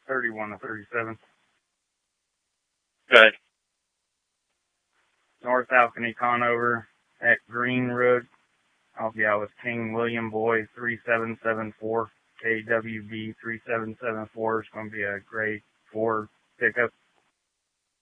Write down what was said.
31 to 37. Okay. North Alkany Conover at Green Road. I'll be out with King William Boy 3774. KWB 3774 is going to be a grade 4 pickup.